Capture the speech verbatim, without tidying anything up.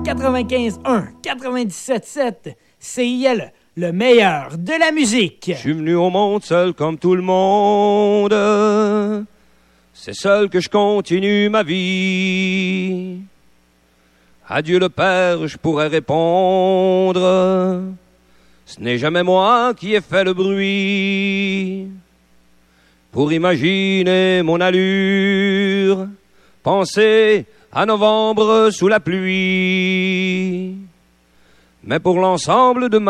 quatre-vingt-quinze un, quatre-vingt-dix-sept sept, C I L, le meilleur de la musique. Je suis venu au monde seul comme tout le monde. C'est seul que je continue ma vie. À Dieu le Père, je pourrais répondre. Ce n'est jamais moi qui ai fait le bruit. Pour imaginer mon allure, penser à novembre sous la pluie. Mais pour l'ensemble de ma